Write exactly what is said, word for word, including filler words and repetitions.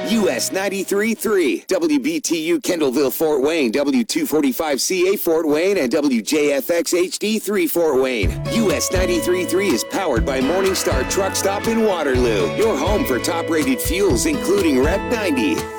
U S ninety-three point three, W B T U Kendallville, Fort Wayne, W two forty-five C A Fort Wayne, and W J F X H D three Fort Wayne. U S ninety-three point three is powered by Morningstar Truck Stop in Waterloo, your home for top-rated fuels, including Rep ninety.